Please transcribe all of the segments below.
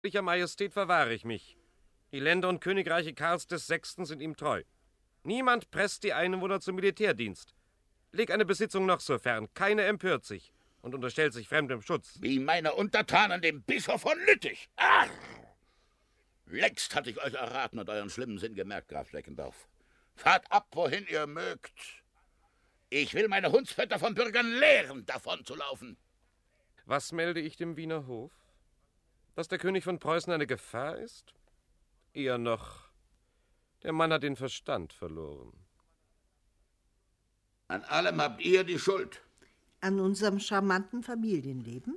Majestät verwahre ich mich. Die Länder und Königreiche Karls VI. Sind ihm treu. Niemand presst die Einwohner zum Militärdienst. Leg eine Besitzung noch so fern, keine empört sich und unterstellt sich fremdem Schutz. Wie meine Untertanen dem Bischof von Lüttich. Ach! Längst hatte ich euch erraten und euren schlimmen Sinn gemerkt, Graf Schleckendorf. Fahrt ab, wohin ihr mögt. Ich will meine Hundsvetter von Bürgern lehren, davon zu laufen. Was melde ich dem Wiener Hof? Dass der König von Preußen eine Gefahr ist? Eher noch, der Mann hat den Verstand verloren. An allem habt ihr die Schuld. An unserem charmanten Familienleben?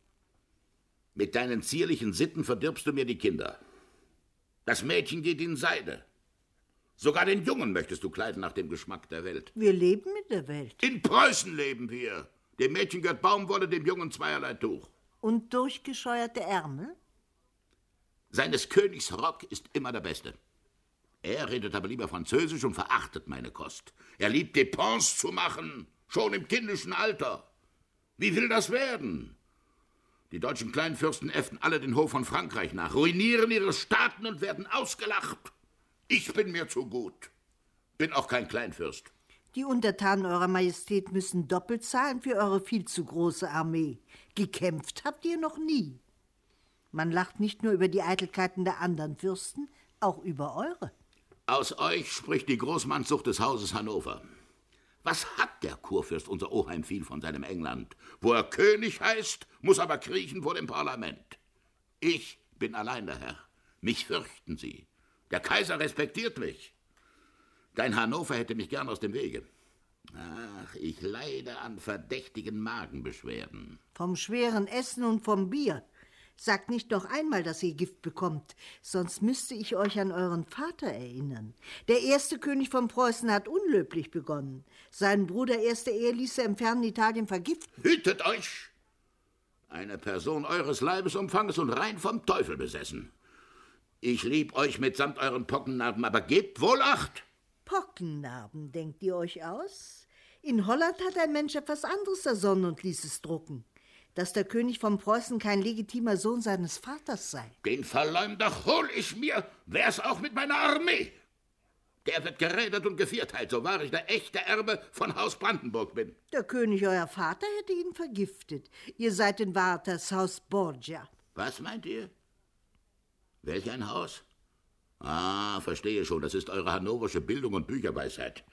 Mit deinen zierlichen Sitten verdirbst du mir die Kinder. Das Mädchen geht in Seide. Sogar den Jungen möchtest du kleiden nach dem Geschmack der Welt. Wir leben in der Welt. In Preußen leben wir. Dem Mädchen gehört Baumwolle, dem Jungen zweierlei Tuch. Und durchgescheuerte Ärmel? Seines Königs Rock ist immer der beste. Er redet aber lieber Französisch und verachtet meine Kost. Er liebt Depens zu machen, schon im kindischen Alter. Wie will das werden? Die deutschen Kleinfürsten äffen alle den Hof von Frankreich nach, ruinieren ihre Staaten und werden ausgelacht. Ich bin mir zu gut. Bin auch kein Kleinfürst. Die Untertanen eurer Majestät müssen doppelt zahlen für eure viel zu große Armee. Gekämpft habt ihr noch nie. Man lacht nicht nur über die Eitelkeiten der anderen Fürsten, auch über eure. Aus euch spricht die Großmannssucht des Hauses Hannover. Was hat der Kurfürst, unser Oheim, viel von seinem England? Wo er König heißt, muss aber kriechen vor dem Parlament. Ich bin allein der Herr. Mich fürchten sie. Der Kaiser respektiert mich. Dein Hannover hätte mich gern aus dem Wege. Ach, ich leide an verdächtigen Magenbeschwerden. Vom schweren Essen und vom Bier. Sagt nicht noch einmal, dass ihr Gift bekommt, sonst müsste ich euch an euren Vater erinnern. Der erste König von Preußen hat unlöblich begonnen. Seinen Bruder erster Ehe ließ er im fernen Italien vergiften. Hütet euch! Eine Person eures Leibesumfanges und rein vom Teufel besessen. Ich lieb euch mitsamt euren Pockennarben, aber gebt wohl Acht! Pockennarben, denkt ihr euch aus? In Holland hat ein Mensch etwas anderes ersonnen und ließ es drucken. Dass der König von Preußen kein legitimer Sohn seines Vaters sei. Den Verleumder hol ich mir, wär's auch mit meiner Armee. Der wird geredet und gevierteilt, so wahr ich der echte Erbe von Haus Brandenburg bin. Der König, euer Vater, hätte ihn vergiftet. Ihr seid in Wahrheit das Haus Borgia. Was meint ihr? Welch ein Haus? Ah, verstehe schon, das ist eure hannoversche Bildung und Bücherweisheit.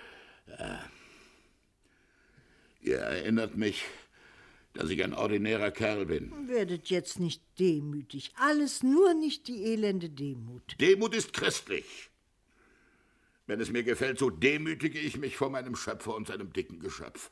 Ihr erinnert mich, dass ich ein ordinärer Kerl bin. Werdet jetzt nicht demütig. Alles nur nicht die elende Demut. Demut ist christlich. Wenn es mir gefällt, so demütige ich mich vor meinem Schöpfer und seinem dicken Geschöpf.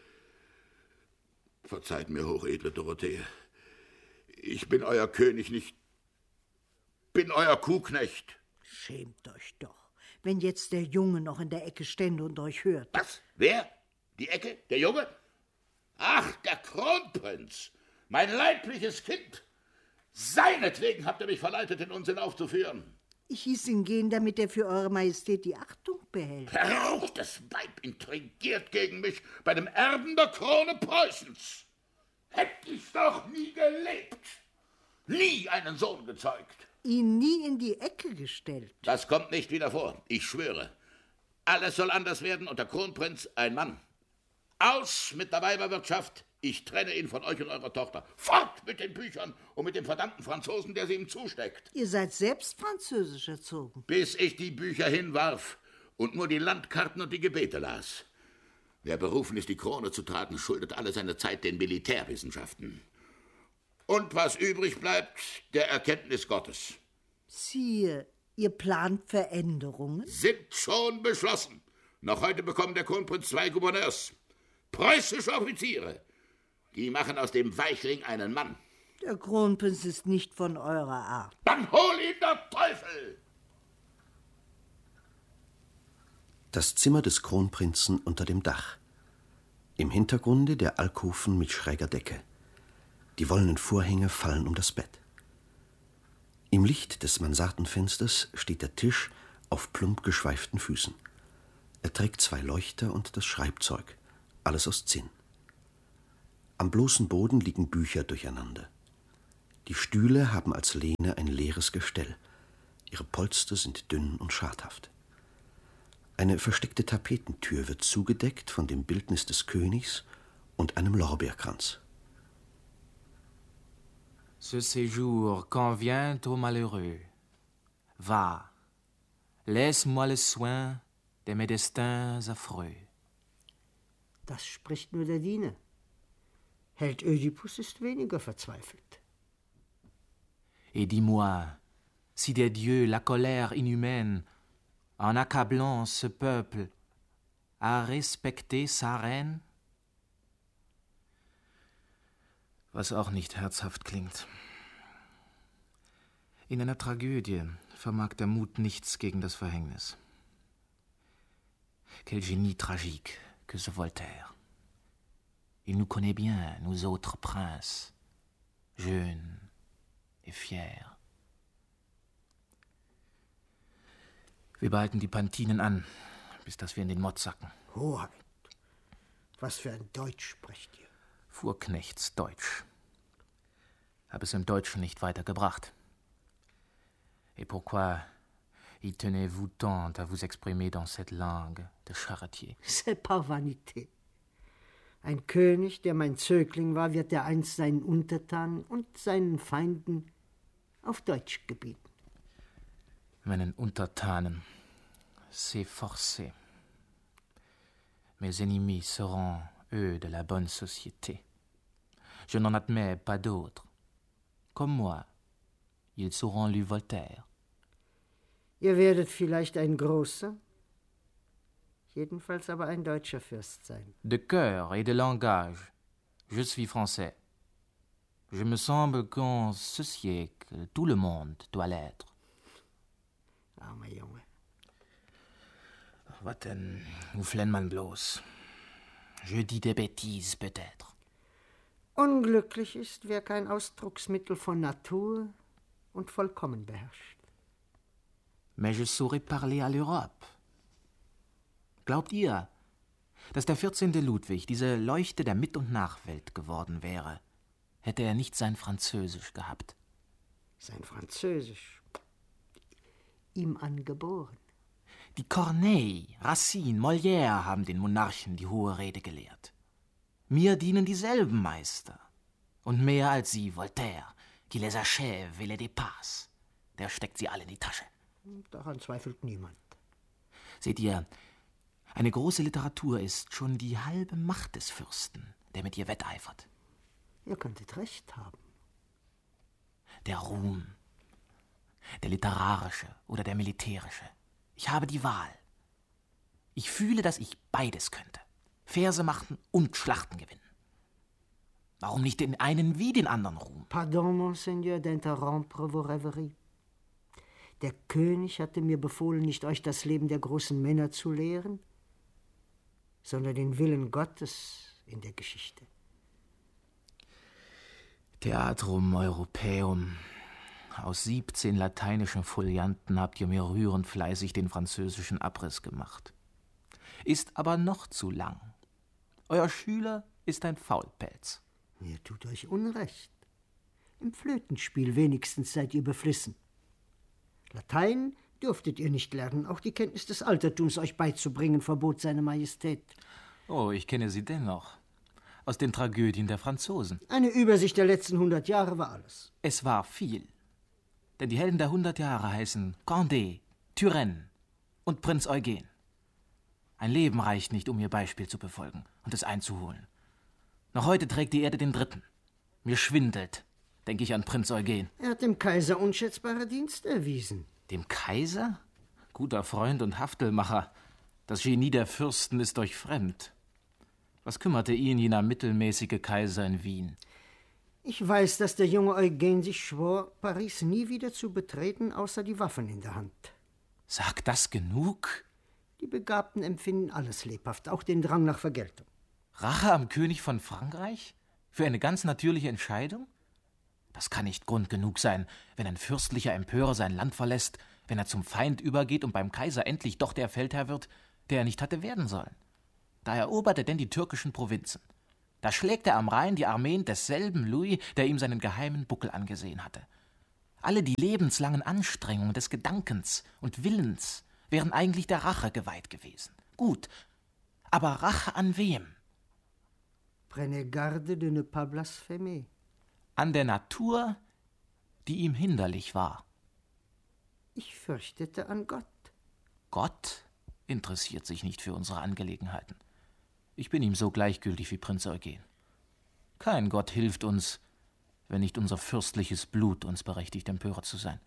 Verzeiht mir, hochedle Dorothee. Ich bin euer König nicht. Bin euer Kuhknecht. Schämt euch doch, wenn jetzt der Junge noch in der Ecke stände und euch hört. Was? Wer? Die Ecke? Der Junge? Ach, der Kronprinz, mein leibliches Kind. Seinetwegen habt ihr mich verleitet, den Unsinn aufzuführen. Ich hieß ihn gehen, damit er für eure Majestät die Achtung behält. Verruchtes Weib intrigiert gegen mich bei dem Erben der Krone Preußens. Hätt ich doch nie gelebt, nie einen Sohn gezeugt. Ihn nie in die Ecke gestellt. Das kommt nicht wieder vor, ich schwöre. Alles soll anders werden und der Kronprinz ein Mann. Aus mit der Weiberwirtschaft. Ich trenne ihn von euch und eurer Tochter. Fort mit den Büchern und mit dem verdammten Franzosen, der sie ihm zusteckt. Ihr seid selbst französisch erzogen. Bis ich die Bücher hinwarf und nur die Landkarten und die Gebete las. Wer berufen ist, die Krone zu tragen, schuldet alle seine Zeit den Militärwissenschaften. Und was übrig bleibt, der Erkenntnis Gottes. Siehe, ihr plant Veränderungen? Sind schon beschlossen. Noch heute bekommt der Kronprinz 2 Gouverneurs. Preußische Offiziere. Die machen aus dem Weichling einen Mann. Der Kronprinz ist nicht von eurer Art. Dann hol ihn der Teufel! Das Zimmer des Kronprinzen unter dem Dach. Im Hintergrunde der Alkoven mit schräger Decke. Die wollenen Vorhänge fallen um das Bett. Im Licht des Mansardenfensters steht der Tisch auf plump geschweiften Füßen. Er trägt 2 Leuchter und das Schreibzeug, alles aus Zinn. Am bloßen Boden liegen Bücher durcheinander. Die Stühle haben als Lehne ein leeres Gestell. Ihre Polster sind dünn und schadhaft. Eine versteckte Tapetentür wird zugedeckt von dem Bildnis des Königs und einem Lorbeerkranz. Ce séjour convient aux malheureux. Va, laisse-moi le soin de mes destins affreux. Das spricht nur der Diener. Held Ödipus ist weniger verzweifelt. Et dis-moi, si des dieux la colère inhumaine, en accablant ce peuple, a respecté sa reine? Was auch nicht herzhaft klingt. In einer Tragödie vermag der Mut nichts gegen das Verhängnis. Quel génie tragique que ce Voltaire. Il nous connaît bien, nous autres princes, jeunes et fiers. Wir behalten die Pantinen an, bis dass wir in den Mott sacken. Hoheit, was für ein Deutsch sprecht ihr? Fuhrknechts Deutsch. Hab es im Deutschen nicht weitergebracht. Et pourquoi y tenez-vous tant à vous exprimer dans cette langue de charretier? C'est par vanité. Ein König, der mein Zögling war, wird er einst seinen Untertanen und seinen Feinden auf Deutsch gebieten. Meinen Untertanen, c'est forcé. Mes ennemis seront, eux, de la bonne société. Je n'en admets pas d'autres. Comme moi, ils auront lu Voltaire. Ihr werdet vielleicht ein großer, jedenfalls aber ein deutscher Fürst sein. De cœur et de langage, je suis français. Je me semble qu'en ce siècle, tout le monde doit l'être. Armer Junge. Was denn? Où flâne man bloß? Je dis des bêtises, peut-être. Unglücklich ist, wer kein Ausdrucksmittel von Natur und vollkommen beherrscht. Mais je saurais parler à l'Europe. Glaubt ihr, dass der 14. Ludwig diese Leuchte der Mit- und Nachwelt geworden wäre, hätte er nicht sein Französisch gehabt? Sein Französisch, ihm angeboren. Die Corneille, Racine, Molière haben den Monarchen die hohe Rede gelehrt. Mir dienen dieselben Meister. Und mehr als sie, Voltaire, qui les achève et les dépasse. Der steckt sie alle in die Tasche. Daran zweifelt niemand. Seht ihr, eine große Literatur ist schon die halbe Macht des Fürsten, der mit ihr wetteifert. Ihr könntet recht haben. Der Ruhm, der literarische oder der militärische. Ich habe die Wahl. Ich fühle, dass ich beides könnte. Verse machen und Schlachten gewinnen. Warum nicht den einen wie den anderen Ruhm? Pardon, Monseigneur, d'interrompre vos rêveries. Der König hatte mir befohlen, nicht euch das Leben der großen Männer zu lehren, sondern den Willen Gottes in der Geschichte. Theatrum Europaeum. Aus 17 lateinischen Folianten habt ihr mir rührend fleißig den französischen Abriss gemacht. Ist aber noch zu lang. Euer Schüler ist ein Faulpelz. Ihr tut euch Unrecht. Im Flötenspiel wenigstens seid ihr beflissen. Latein dürftet ihr nicht lernen. Auch die Kenntnis des Altertums euch beizubringen, verbot seine Majestät. Oh, ich kenne sie dennoch. Aus den Tragödien der Franzosen. Eine Übersicht der letzten 100 Jahre war alles. Es war viel. Denn die Helden der 100 Jahre heißen Condé, Turenne und Prinz Eugen. Ein Leben reicht nicht, um ihr Beispiel zu befolgen und es einzuholen. Noch heute trägt die Erde den Dritten. Mir schwindelt, denke ich an Prinz Eugen. Er hat dem Kaiser unschätzbare Dienste erwiesen. Dem Kaiser? Guter Freund und Haftelmacher. Das Genie der Fürsten ist euch fremd. Was kümmerte ihn jener mittelmäßige Kaiser in Wien? Ich weiß, dass der junge Eugen sich schwor, Paris nie wieder zu betreten, außer die Waffen in der Hand. Sagt das genug? Die Begabten empfinden alles lebhaft, auch den Drang nach Vergeltung. Rache am König von Frankreich? Für eine ganz natürliche Entscheidung? Das kann nicht Grund genug sein, wenn ein fürstlicher Empörer sein Land verlässt, wenn er zum Feind übergeht und beim Kaiser endlich doch der Feldherr wird, der er nicht hatte werden sollen. Da erobert er denn die türkischen Provinzen. Da schlägt er am Rhein die Armeen desselben Louis, der ihm seinen geheimen Buckel angesehen hatte. Alle die lebenslangen Anstrengungen des Gedankens und Willens wären eigentlich der Rache geweiht gewesen. Gut, aber Rache an wem? Prenez garde de ne pas blasphémer. An der Natur, die ihm hinderlich war. Ich fürchtete an Gott. Gott interessiert sich nicht für unsere Angelegenheiten. Ich bin ihm so gleichgültig wie Prinz Eugen. Kein Gott hilft uns, wenn nicht unser fürstliches Blut uns berechtigt, Empörer zu sein.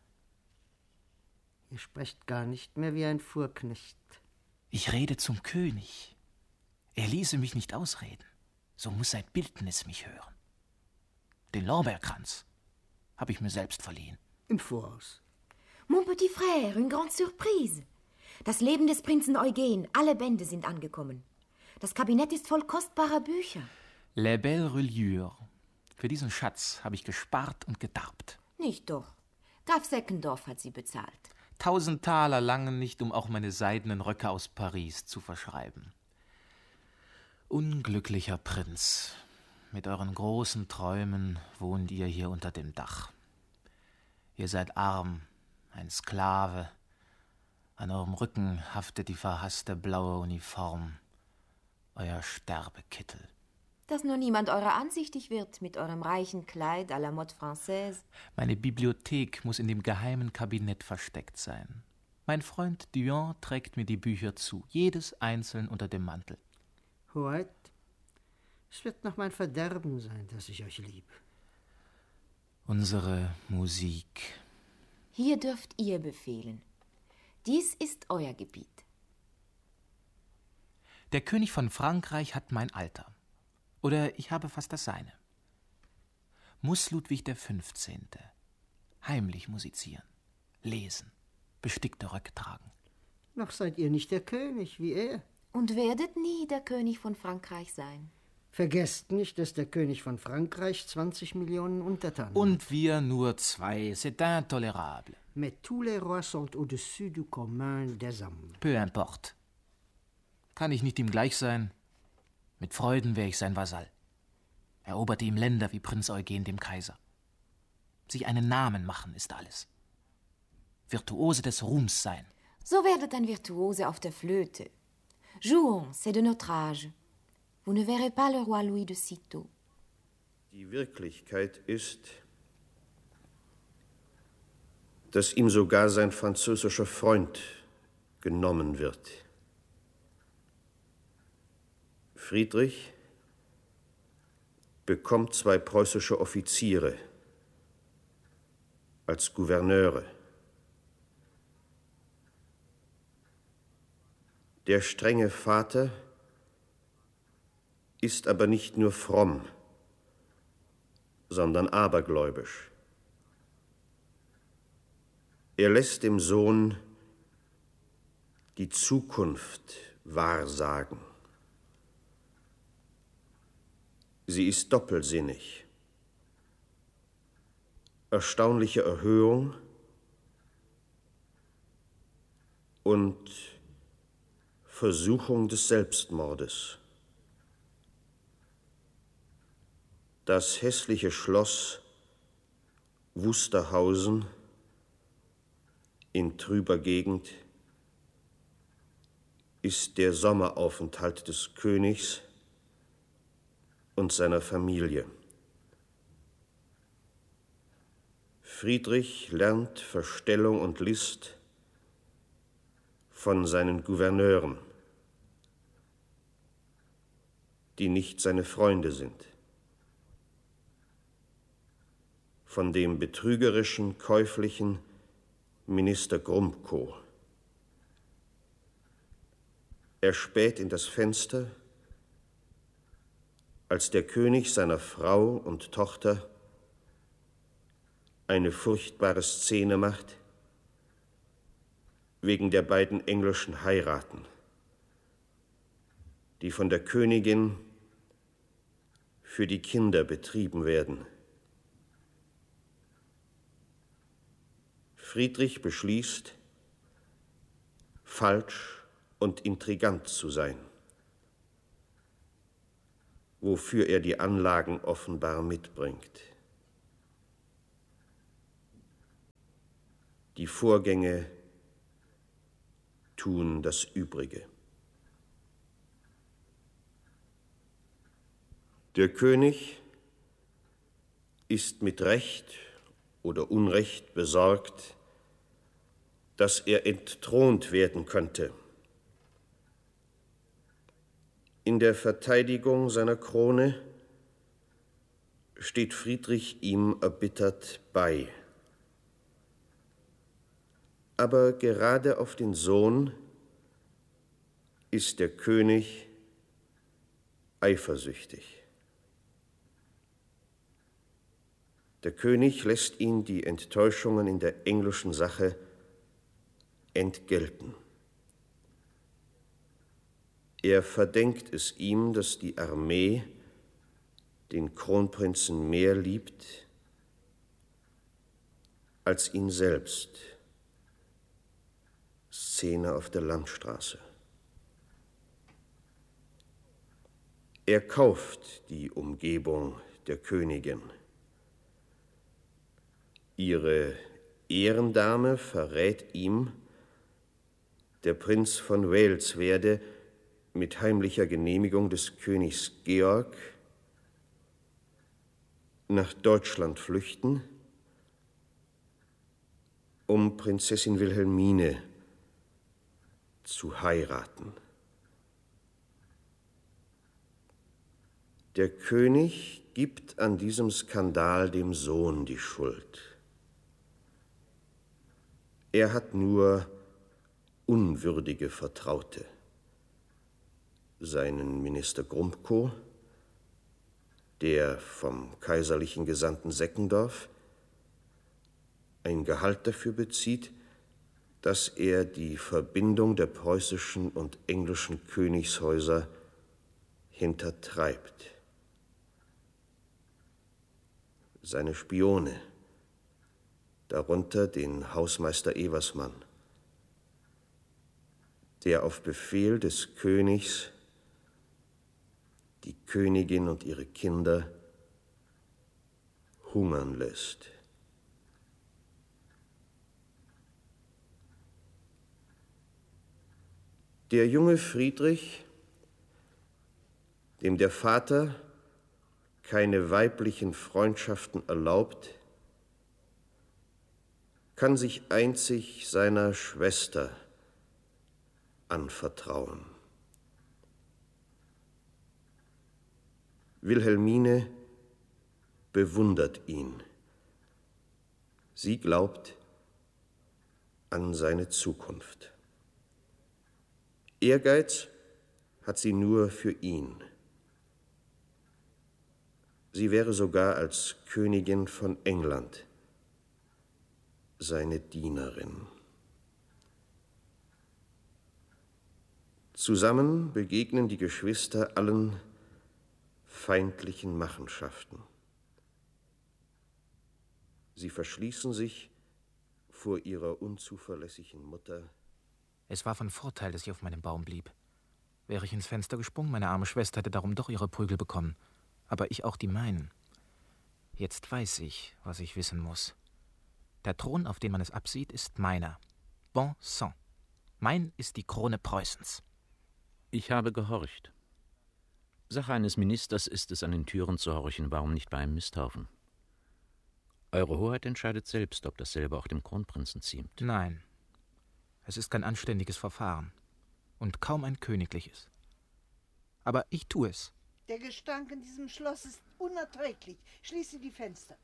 Ihr sprecht gar nicht mehr wie ein Fuhrknecht. Ich rede zum König. Er ließe mich nicht ausreden. So muss sein Bildnis mich hören. Den Lorbeerkranz habe ich mir selbst verliehen. Im Voraus. Mon petit frère, une grande surprise. Das Leben des Prinzen Eugen, alle Bände sind angekommen. Das Kabinett ist voll kostbarer Bücher. Les belles reliures. Für diesen Schatz habe ich gespart und gedarbt. Nicht doch. Graf Seckendorf hat sie bezahlt. 1000 Taler langen nicht, um auch meine seidenen Röcke aus Paris zu verschreiben. Unglücklicher Prinz, mit euren großen Träumen wohnt ihr hier unter dem Dach. Ihr seid arm, ein Sklave. An eurem Rücken haftet die verhasste blaue Uniform, euer Sterbekittel. Dass nur niemand eurer ansichtig wird mit eurem reichen Kleid à la mode française. Meine Bibliothek muss in dem geheimen Kabinett versteckt sein. Mein Freund Dion trägt mir die Bücher zu, jedes einzeln unter dem Mantel. Hoheit, es wird noch mein Verderben sein, dass ich euch lieb. Unsere Musik. Hier dürft ihr befehlen. Dies ist euer Gebiet. Der König von Frankreich hat mein Alter. Oder ich habe fast das seine. Muss Ludwig XV. Heimlich musizieren, lesen, bestickte Röcke tragen? Noch seid ihr nicht der König, wie er. Und werdet nie der König von Frankreich sein. Vergesst nicht, dass der König von Frankreich 20 Millionen Untertanen hat. Und wir nur 2. C'est intolérable. Mais tous les rois sont au-dessus du commun des hommes. Peu importe. Kann ich nicht ihm gleich sein? Mit Freuden wäre ich sein Vasall. Eroberte ihm Länder wie Prinz Eugen dem Kaiser. Sich einen Namen machen ist alles. Virtuose des Ruhms sein. So werdet ein Virtuose auf der Flöte. Jouons, c'est de notre âge. Vous ne verrez pas le roi Louis de sitôt. Die Wirklichkeit ist, dass ihm sogar sein französischer Freund genommen wird. Friedrich bekommt 2 preußische Offiziere als Gouverneure. Der strenge Vater ist aber nicht nur fromm, sondern abergläubisch. Er lässt dem Sohn die Zukunft wahrsagen. Sie ist doppelsinnig. Erstaunliche Erhöhung und Versuchung des Selbstmordes. Das hässliche Schloss Wusterhausen in trüber Gegend ist der Sommeraufenthalt des Königs und seiner Familie. Friedrich lernt Verstellung und List von seinen Gouverneuren, die nicht seine Freunde sind. Von dem betrügerischen, käuflichen Minister Grumbkow. Er späht in das Fenster, als der König seiner Frau und Tochter eine furchtbare Szene macht, wegen der beiden englischen Heiraten, die von der Königin für die Kinder betrieben werden. Friedrich beschließt, falsch und intrigant zu sein. wofür er die Anlagen offenbar mitbringt. Die Vorgänge tun das Übrige. Der König ist mit Recht oder Unrecht besorgt, dass er entthront werden könnte. In der Verteidigung seiner Krone steht Friedrich ihm erbittert bei. Aber gerade auf den Sohn ist der König eifersüchtig. Der König lässt ihn die Enttäuschungen in der englischen Sache entgelten. Er verdenkt es ihm, dass die Armee den Kronprinzen mehr liebt als ihn selbst. Szene auf der Landstraße. Er kauft die Umgebung der Königin. Ihre Ehrendame verrät ihm, der Prinz von Wales werde mit heimlicher Genehmigung des Königs Georg nach Deutschland flüchten, um Prinzessin Wilhelmine zu heiraten. Der König gibt an diesem Skandal dem Sohn die Schuld. Er hat nur unwürdige Vertraute. Seinen Minister Grumbkow, der vom kaiserlichen Gesandten Seckendorf ein Gehalt dafür bezieht, dass er die Verbindung der preußischen und englischen Königshäuser hintertreibt. Seine Spione, darunter den Hausmeister Eversmann, der auf Befehl des Königs die Königin und ihre Kinder hungern lässt. Der junge Friedrich, dem der Vater keine weiblichen Freundschaften erlaubt, kann sich einzig seiner Schwester anvertrauen. Wilhelmine bewundert ihn. Sie glaubt an seine Zukunft. Ehrgeiz hat sie nur für ihn. Sie wäre sogar als Königin von England seine Dienerin. Zusammen begegnen die Geschwister allen feindlichen Machenschaften. Sie verschließen sich vor ihrer unzuverlässigen Mutter. Es war von Vorteil, dass ich auf meinem Baum blieb. Wäre ich ins Fenster gesprungen, meine arme Schwester hätte darum doch ihre Prügel bekommen. Aber ich auch die meinen. Jetzt weiß ich, was ich wissen muss. Der Thron, auf den man es absieht, ist meiner. Bon sang. Mein ist die Krone Preußens. Ich habe gehorcht. Sache eines Ministers ist es, an den Türen zu horchen, warum nicht bei einem Misthaufen? Eure Hoheit entscheidet selbst, ob dasselbe auch dem Kronprinzen ziemt. Nein, es ist kein anständiges Verfahren und kaum ein königliches. Aber ich tue es. Der Gestank in diesem Schloss ist unerträglich. Schließe die Fenster.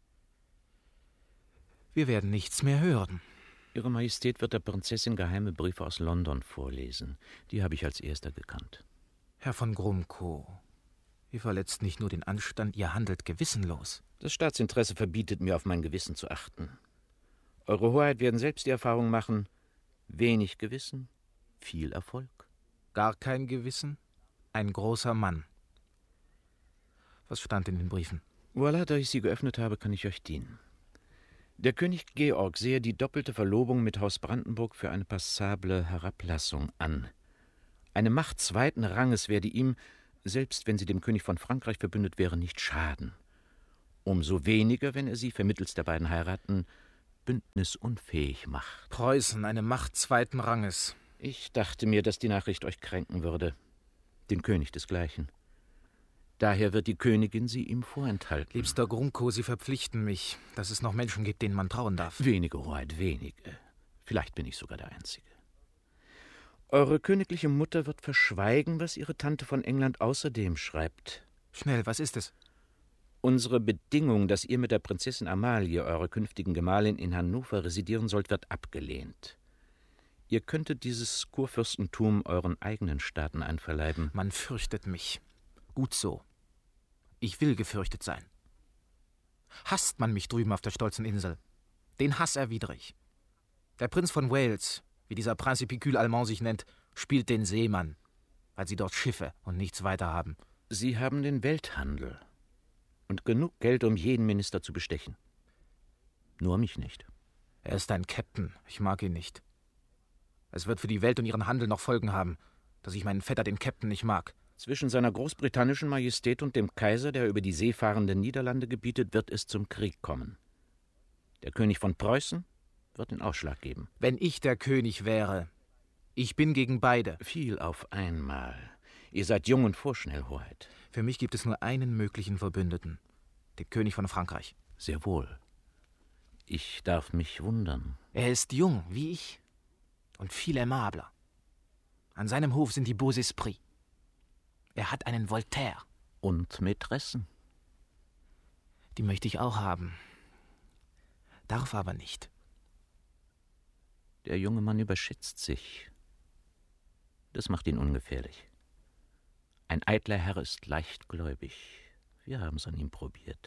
Wir werden nichts mehr hören. Ihre Majestät wird der Prinzessin geheime Briefe aus London vorlesen. Die habe ich als erster gekannt. Herr von Grumbkow, ihr verletzt nicht nur den Anstand, ihr handelt gewissenlos. Das Staatsinteresse verbietet mir, auf mein Gewissen zu achten. Eure Hoheit werden selbst die Erfahrung machen, wenig Gewissen, viel Erfolg. Gar kein Gewissen, ein großer Mann. Was stand in den Briefen? Voilà, da ich sie geöffnet habe, kann ich euch dienen. Der König Georg sehe die doppelte Verlobung mit Haus Brandenburg für eine passable Herablassung an. Eine Macht zweiten Ranges werde ihm, selbst wenn sie dem König von Frankreich verbündet wäre, nicht schaden. Umso weniger, wenn er sie vermittels der beiden Heiraten bündnisunfähig macht. Preußen, eine Macht zweiten Ranges. Ich dachte mir, dass die Nachricht euch kränken würde. Den König desgleichen. Daher wird die Königin sie ihm vorenthalten. Liebster Grunko, Sie verpflichten mich, dass es noch Menschen gibt, denen man trauen darf. Wenige, Hoheit, wenige. Vielleicht bin ich sogar der Einzige. Eure königliche Mutter wird verschweigen, was ihre Tante von England außerdem schreibt. Schnell, was ist es? Unsere Bedingung, dass ihr mit der Prinzessin Amalie, eurer künftigen Gemahlin, in Hannover residieren sollt, wird abgelehnt. Ihr könntet dieses Kurfürstentum euren eigenen Staaten einverleiben. Man fürchtet mich. Gut so. Ich will gefürchtet sein. Hasst man mich drüben auf der stolzen Insel? Den Hass erwidere ich. Der Prinz von Wales, wie dieser Principicule Allemand sich nennt, spielt den Seemann, weil sie dort Schiffe und nichts weiter haben. Sie haben den Welthandel und genug Geld, um jeden Minister zu bestechen. Nur mich nicht. Er ist ein Captain. Ich mag ihn nicht. Es wird für die Welt und ihren Handel noch Folgen haben, dass ich meinen Vetter, den Captain, nicht mag. Zwischen seiner großbritannischen Majestät und dem Kaiser, der über die seefahrenden Niederlande gebietet, wird es zum Krieg kommen. Der König von Preußen wird den Ausschlag geben. Wenn ich der König wäre, ich bin gegen beide. Viel auf einmal. Ihr seid jung und vorschnell, Hoheit. Für mich gibt es nur einen möglichen Verbündeten, den König von Frankreich. Sehr wohl. Ich darf mich wundern. Er ist jung, wie ich, und viel aimabler. An seinem Hof sind die Beaux Esprits. Er hat einen Voltaire. Und Mätressen. Die möchte ich auch haben. Darf aber nicht. Der junge Mann überschätzt sich. Das macht ihn ungefährlich. Ein eitler Herr ist leichtgläubig. Wir haben es an ihm probiert.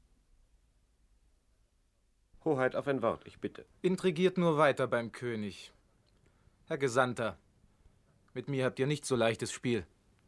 Hoheit, auf ein Wort, ich bitte. Intrigiert nur weiter beim König. Herr Gesandter, mit mir habt ihr nicht so leichtes Spiel.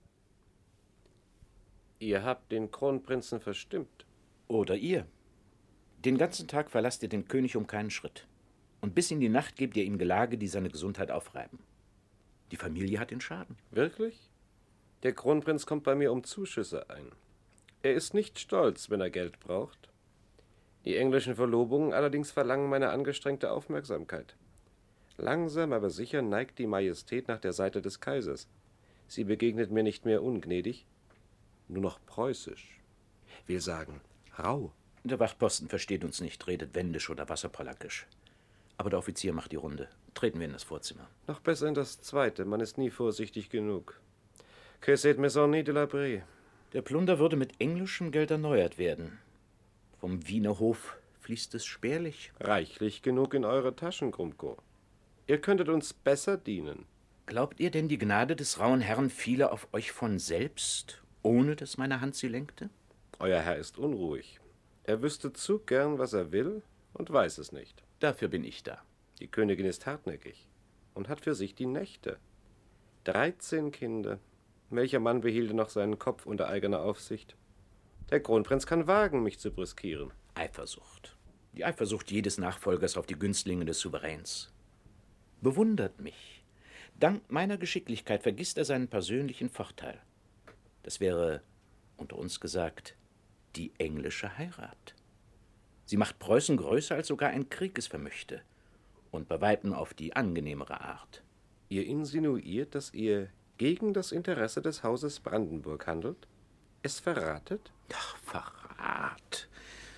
Ihr habt den Kronprinzen verstimmt. Oder ihr. Den ganzen Tag verlasst ihr den König um keinen Schritt. Und bis in die Nacht gebt ihr ihm Gelage, die seine Gesundheit aufreiben. Die Familie hat den Schaden. Wirklich? Der Kronprinz kommt bei mir um Zuschüsse ein. Er ist nicht stolz, wenn er Geld braucht. Die englischen Verlobungen allerdings verlangen meine angestrengte Aufmerksamkeit. Langsam, aber sicher neigt die Majestät nach der Seite des Kaisers. Sie begegnet mir nicht mehr ungnädig, nur noch preußisch. Will sagen, rau. Der Wachtposten versteht uns nicht, redet wendisch oder wasserpolackisch. Aber der Offizier macht die Runde. Treten wir in das Vorzimmer. Noch besser in das zweite, man ist nie vorsichtig genug. Que cette maison de l'abri. Der Plunder würde mit englischem Geld erneuert werden. Vom Wiener Hof fließt es spärlich. Reichlich genug in eure Taschen, Grumko. Ihr könntet uns besser dienen. Glaubt ihr denn, die Gnade des rauen Herrn fiele auf euch von selbst, ohne dass meine Hand sie lenkte? Euer Herr ist unruhig. Er wüsste zu gern, was er will, und weiß es nicht. Dafür bin ich da. Die Königin ist hartnäckig und hat für sich die Nächte. 13 Kinder. Welcher Mann behielte noch seinen Kopf unter eigener Aufsicht? Der Kronprinz kann wagen, mich zu brüskieren. Eifersucht. Die Eifersucht jedes Nachfolgers auf die Günstlinge des Souveräns. Bewundert mich. Dank meiner Geschicklichkeit vergisst er seinen persönlichen Vorteil. Das wäre, unter uns gesagt, die englische Heirat. Sie macht Preußen größer, als sogar ein Krieg es vermöchte. Und bei weitem auf die angenehmere Art. Ihr insinuiert, dass ihr gegen das Interesse des Hauses Brandenburg handelt? Es verratet? Ach, Verrat.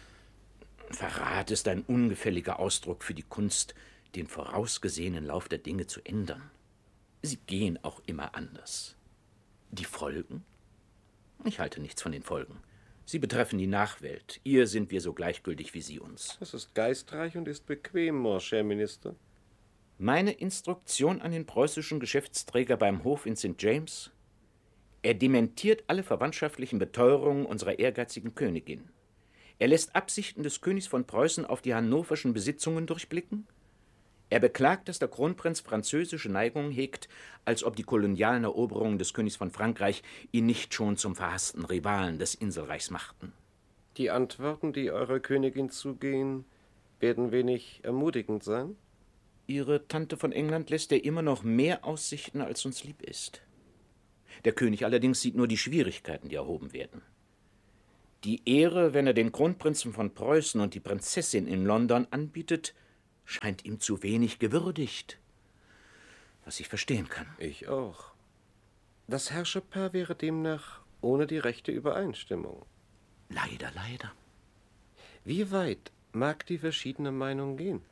Verrat ist ein ungefälliger Ausdruck für die Kunst, den vorausgesehenen Lauf der Dinge zu ändern. Sie gehen auch immer anders. Die Folgen? Ich halte nichts von den Folgen. Sie betreffen die Nachwelt. Ihr sind wir so gleichgültig wie Sie uns. Das ist geistreich und ist bequem, mon cher Minister. Meine Instruktion an den preußischen Geschäftsträger beim Hof in St. James? Er dementiert alle verwandtschaftlichen Beteuerungen unserer ehrgeizigen Königin. Er lässt Absichten des Königs von Preußen auf die hannoverschen Besitzungen durchblicken. Er beklagt, dass der Kronprinz französische Neigungen hegt, als ob die kolonialen Eroberungen des Königs von Frankreich ihn nicht schon zum verhassten Rivalen des Inselreichs machten. Die Antworten, die eurer Königin zugehen, werden wenig ermutigend sein? Ihre Tante von England lässt ihr immer noch mehr aussichten, als uns lieb ist. Der König allerdings sieht nur die Schwierigkeiten, die erhoben werden. Die Ehre, wenn er den Kronprinzen von Preußen und die Prinzessin in London anbietet, scheint ihm zu wenig gewürdigt. Was ich verstehen kann. Ich auch. Das Herrscherpaar wäre demnach ohne die rechte Übereinstimmung. Leider, leider. Wie weit mag die verschiedene Meinung gehen?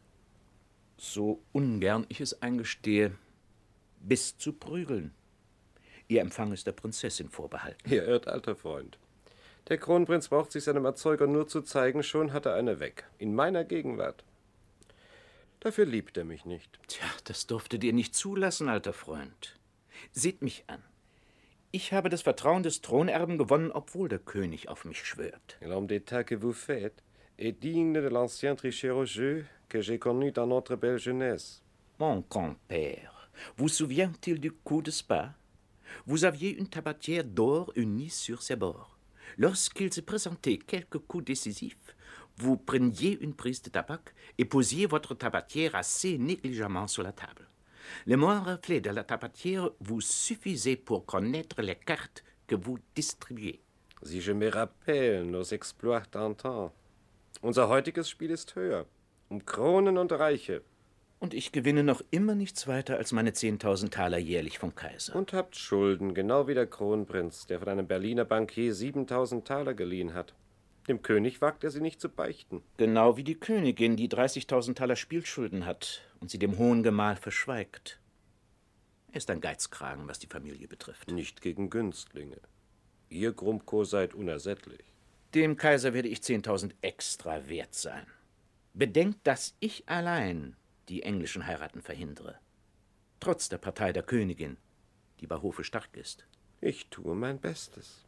So ungern ich es eingestehe, bis zu prügeln. Ihr Empfang ist der Prinzessin vorbehalten. Ihr irrt, alter Freund. Der Kronprinz braucht sich seinem Erzeuger nur zu zeigen, schon hat er eine weg. In meiner Gegenwart. Dafür liebt er mich nicht. Tja, das durftet ihr nicht zulassen, alter Freund. Seht mich an. Ich habe das Vertrauen des Thronerben gewonnen, obwohl der König auf mich schwört. L'homme d'état que vous faites est digne de l'ancien tricheur au jeu que j'ai connu dans notre belle jeunesse. Mon grand-père, vous souvient-il du coup de Spa? Vous aviez une tabatière d'or unie sur ses bords. Lorsqu'il se présentait quelques coups décisifs, vous preniez une prise de tabac et posiez votre tabatière assez négligemment sur la table. Le moindre reflet de la tabatière vous suffisait pour connaître les cartes que vous distribuiez. Si je me rappelle nos exploits d'antan. Unser heutiges Spiel ist höher. Um Kronen und Reiche. Und ich gewinne noch immer nichts weiter als meine 10.000 Taler jährlich vom Kaiser. Und habt Schulden, genau wie der Kronprinz, der von einem Berliner Bankier 7.000 Taler geliehen hat. Dem König wagt er sie nicht zu beichten. Genau wie die Königin, die 30.000 Taler Spielschulden hat und sie dem hohen Gemahl verschweigt. Er ist ein Geizkragen, was die Familie betrifft. Nicht gegen Günstlinge. Ihr Grumbkow seid unersättlich. Dem Kaiser werde ich 10.000 extra wert sein. Bedenkt, dass ich allein die englischen Heiraten verhindere. Trotz der Partei der Königin, die bei Hofe stark ist. Ich tue mein Bestes.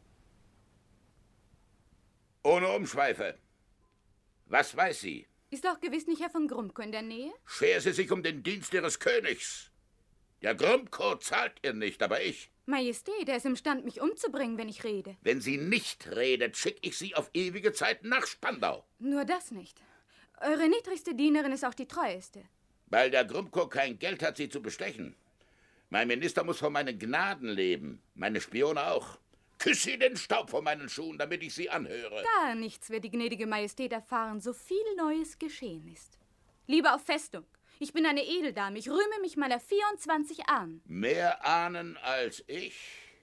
Ohne Umschweife. Was weiß sie? Ist doch gewiss nicht Herr von Grumbkow in der Nähe? Schert sie sich um den Dienst ihres Königs. Der Grumbkow zahlt ihr nicht, aber ich. Majestät, er ist imstand, mich umzubringen, wenn ich rede. Wenn sie nicht redet, schicke ich sie auf ewige Zeit nach Spandau. Nur das nicht. Eure niedrigste Dienerin ist auch die treueste. Weil der Grumbkow kein Geld hat, sie zu bestechen. Mein Minister muss von meinen Gnaden leben, meine Spione auch. Küss sie den Staub von meinen Schuhen, damit ich sie anhöre. Gar nichts wird die gnädige Majestät erfahren, so viel Neues geschehen ist. Lieber auf Festung. Ich bin eine Edeldame, ich rühme mich meiner 24 Ahnen. Mehr Ahnen als ich?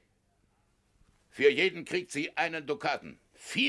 Für jeden kriegt sie einen Dukaten.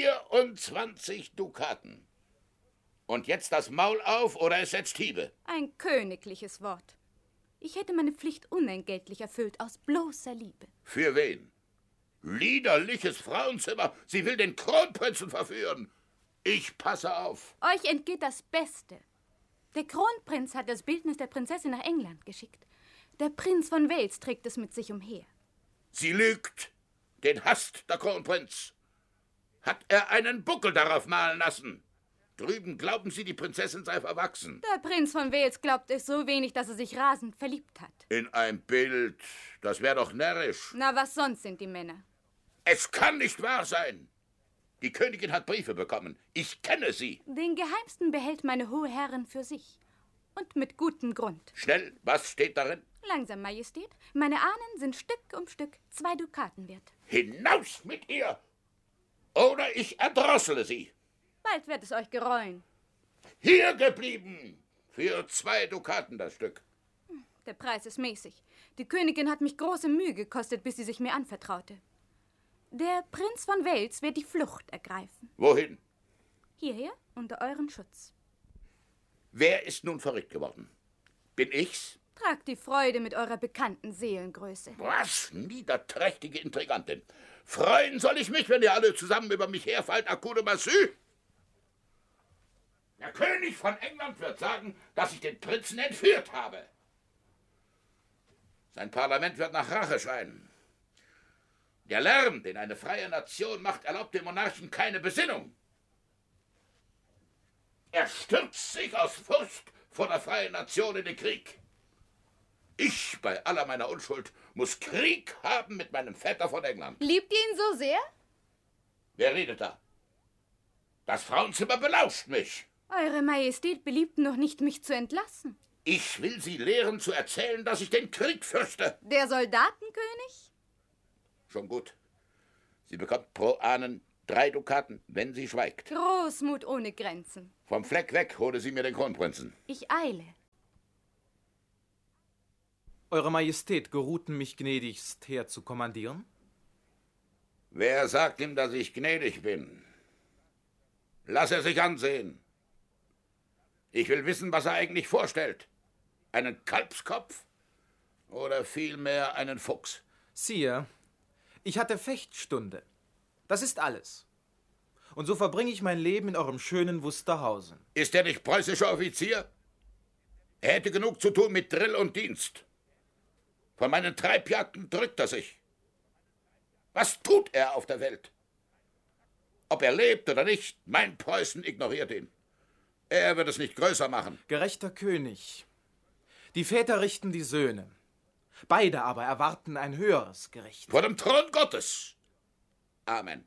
24 Dukaten. Und jetzt das Maul auf, oder es setzt Hiebe. Ein königliches Wort. Ich hätte meine Pflicht unentgeltlich erfüllt, aus bloßer Liebe. Für wen? Liederliches Frauenzimmer. Sie will den Kronprinzen verführen. Ich passe auf. Euch entgeht das Beste. Der Kronprinz hat das Bildnis der Prinzessin nach England geschickt. Der Prinz von Wales trägt es mit sich umher. Sie lügt. Den hasst der Kronprinz. Hat er einen Buckel darauf malen lassen? Drüben glauben sie, die Prinzessin sei verwachsen. Der Prinz von Wales glaubt es so wenig, dass er sich rasend verliebt hat. In ein Bild, das wäre doch närrisch. Na, was sonst sind die Männer? Es kann nicht wahr sein. Die Königin hat Briefe bekommen. Ich kenne sie. Den geheimsten behält meine hohe Herrin für sich. Und mit gutem Grund. Schnell, was steht darin? Langsam, Majestät. Meine Ahnen sind Stück um Stück 2 Dukaten wert. Hinaus mit ihr! Oder ich erdrossele sie. Bald wird es euch gereuen. Hier geblieben! Für 2 Dukaten das Stück. Der Preis ist mäßig. Die Königin hat mich große Mühe gekostet, bis sie sich mir anvertraute. Der Prinz von Wales wird die Flucht ergreifen. Wohin? Hierher, unter euren Schutz. Wer ist nun verrückt geworden? Bin ich's? Tragt die Freude mit eurer bekannten Seelengröße. Was? Niederträchtige Intrigantin. Freuen soll ich mich, wenn ihr alle zusammen über mich herfallt, à coup de massue? Der König von England wird sagen, dass ich den Prinzen entführt habe. Sein Parlament wird nach Rache schreien. Der Lärm, den eine freie Nation macht, erlaubt dem Monarchen keine Besinnung. Er stürzt sich aus Furcht vor der freien Nation in den Krieg. Ich, bei aller meiner Unschuld, muss Krieg haben mit meinem Vetter von England. Liebt ihr ihn so sehr? Wer redet da? Das Frauenzimmer belauscht mich. Eure Majestät beliebten noch nicht, mich zu entlassen. Ich will sie lehren zu erzählen, dass ich den Krieg fürchte. Der Soldatenkönig? Schon gut. Sie bekommt pro Ahnen 3 Dukaten, wenn sie schweigt. Großmut ohne Grenzen. Vom Fleck weg hole sie mir den Kronprinzen. Ich eile. Eure Majestät geruhten mich gnädigst her zu kommandieren? Wer sagt ihm, dass ich gnädig bin? Lass er sich ansehen. Ich will wissen, was er eigentlich vorstellt. Einen Kalbskopf oder vielmehr einen Fuchs? Sire, ich hatte Fechtstunde. Das ist alles. Und so verbringe ich mein Leben in eurem schönen Wusterhausen. Ist er nicht preußischer Offizier? Er hätte genug zu tun mit Drill und Dienst. Von meinen Treibjagden drückt er sich. Was tut er auf der Welt? Ob er lebt oder nicht, mein Preußen ignoriert ihn. Er wird es nicht größer machen. Gerechter König, die Väter richten die Söhne. Beide aber erwarten ein höheres Gericht. Vor dem Thron Gottes. Amen.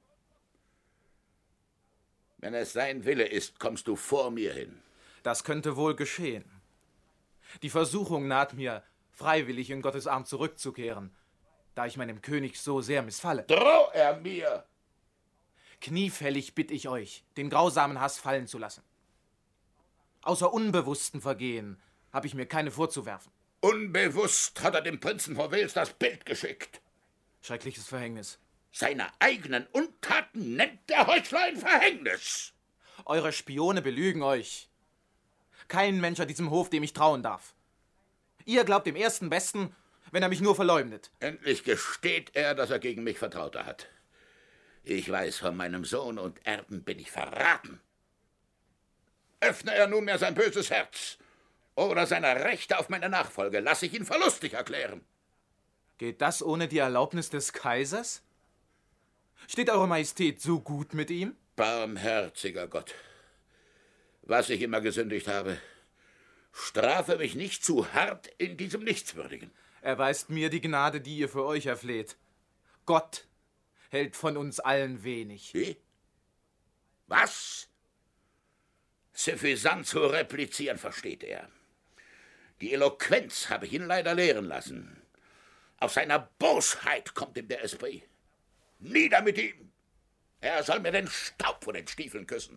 Wenn es sein Wille ist, kommst du vor mir hin. Das könnte wohl geschehen. Die Versuchung naht mir, freiwillig in Gottes Arm zurückzukehren, da ich meinem König so sehr missfalle. Droh er mir! Kniefällig bitt ich euch, den grausamen Hass fallen zu lassen. Außer unbewussten Vergehen habe ich mir keine vorzuwerfen. Unbewusst hat er dem Prinzen von Wales das Bild geschickt. Schreckliches Verhängnis. Seine eigenen Untaten nennt der Heuchler ein Verhängnis. Eure Spione belügen euch. Kein Mensch an diesem Hof, dem ich trauen darf. Ihr glaubt dem Ersten Besten, wenn er mich nur verleumdet. Endlich gesteht er, dass er gegen mich Vertraute hat. Ich weiß, von meinem Sohn und Erben bin ich verraten. Öffne er nunmehr sein böses Herz oder seine Rechte auf meine Nachfolge, lasse ich ihn verlustig erklären. Geht das ohne die Erlaubnis des Kaisers? Steht Eure Majestät so gut mit ihm? Barmherziger Gott, was ich immer gesündigt habe, strafe mich nicht zu hart in diesem Nichtswürdigen. Erweist mir die Gnade, die ihr für euch erfleht. Gott hält von uns allen wenig. Wie? Was? Suffisant zu replizieren versteht er. Die Eloquenz habe ich ihn leider lehren lassen. Aus seiner Bosheit kommt ihm der Esprit. Nieder mit ihm! Er soll mir den Staub von den Stiefeln küssen.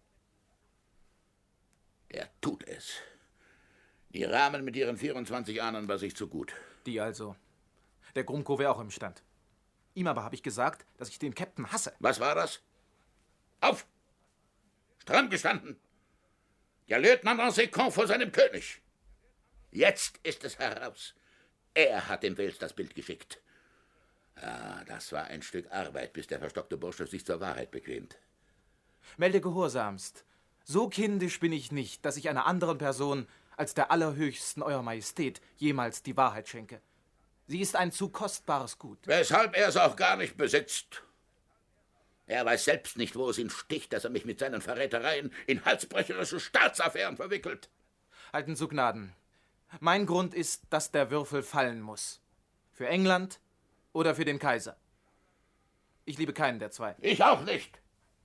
Er tut es. Die Rahmen mit ihren 24 Ahnen war sich zu gut. Die also. Der Grumko wäre auch im Stand. Ihm aber habe ich gesagt, dass ich den Captain hasse. Was war das? Auf! Stramm gestanden! Der Leutnant Ancecon vor seinem König. Jetzt ist es heraus. Er hat dem Wales das Bild geschickt. Ah, das war ein Stück Arbeit, bis der verstockte Bursche sich zur Wahrheit bequemt. Melde gehorsamst. So kindisch bin ich nicht, dass ich einer anderen Person als der Allerhöchsten Eurer Majestät jemals die Wahrheit schenke. Sie ist ein zu kostbares Gut. Weshalb er es auch gar nicht besitzt. Er weiß selbst nicht, wo es ihn sticht, dass er mich mit seinen Verrätereien in halsbrecherische Staatsaffären verwickelt. Halten zu Gnaden. Mein Grund ist, dass der Würfel fallen muss. Für England oder für den Kaiser. Ich liebe keinen der zwei. Ich auch nicht.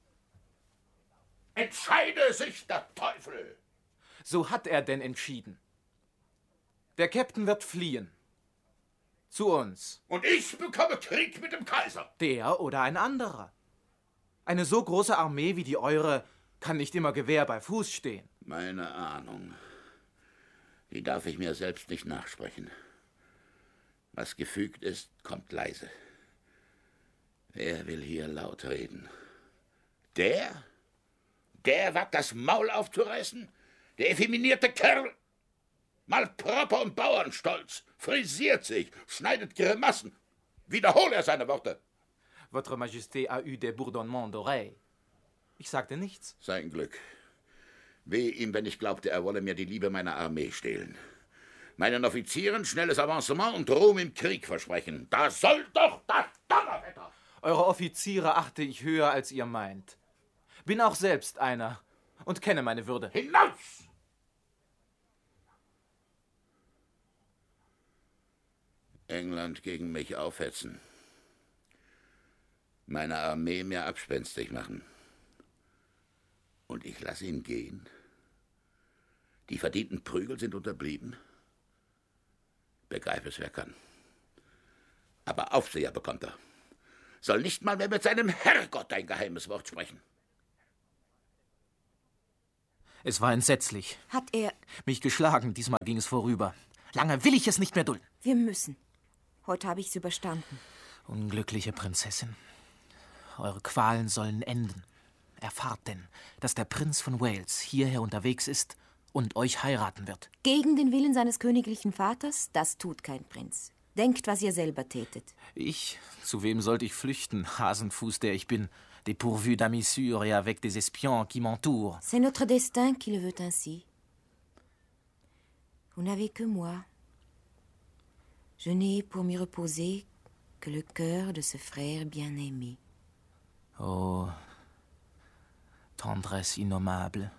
Entscheide sich der Teufel. So hat er denn entschieden. Der Captain wird fliehen. Zu uns. Und ich bekomme Krieg mit dem Kaiser. Der oder ein anderer. Eine so große Armee wie die eure kann nicht immer Gewehr bei Fuß stehen. Meine Ahnung. Die darf ich mir selbst nicht nachsprechen. Was gefügt ist, kommt leise. Wer will hier laut reden? Der? Der wagt das Maul aufzureißen? Der effeminierte Kerl? Malproper und Bauernstolz, frisiert sich, schneidet Grimassen. Wiederhole er seine Worte. Votre Majesté a eu des bourdonnements d'oreilles. Ich sagte nichts. Sein Glück. Weh ihm, wenn ich glaubte, er wolle mir die Liebe meiner Armee stehlen. Meinen Offizieren schnelles Avancement und Ruhm im Krieg versprechen. Da soll doch das Donnerwetter! Eure Offiziere achte ich höher, als ihr meint. Bin auch selbst einer und kenne meine Würde. Hinaus! England gegen mich aufhetzen. Meine Armee mir abspenstig machen. Und ich lasse ihn gehen? Die verdienten Prügel sind unterblieben? Begreif es, wer kann. Aber Aufseher bekommt er. soll nicht mal mehr mit seinem Herrgott ein geheimes Wort sprechen. Es war entsetzlich. Hat er... Mich geschlagen, diesmal ging es vorüber. Lange will ich es nicht mehr dulden. Wir müssen. Heute habe ich es überstanden. Unglückliche Prinzessin, eure Qualen sollen enden. Erfahrt denn, dass der Prinz von Wales hierher unterwegs ist und euch heiraten wird. Gegen den Willen seines königlichen Vaters? Das tut kein Prinz. Denkt, was ihr selber tätet. Ich? Zu wem sollte ich flüchten, Hasenfuß, der ich bin? Dépourvu d'amis sûrs et avec des espions qui m'entourent. C'est notre destin qui le veut ainsi. Vous n'avez que moi. Je n'ai pour m'y reposer que le cœur de ce frère bien-aimé. Oh, tendresse innommable,